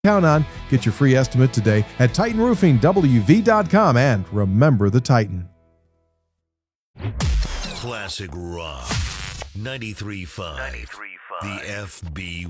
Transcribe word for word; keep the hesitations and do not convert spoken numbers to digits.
count on. Get your free estimate today at Titan Roofing W V dot com, and remember the Titan. Classic Rock ninety-three point five, the F B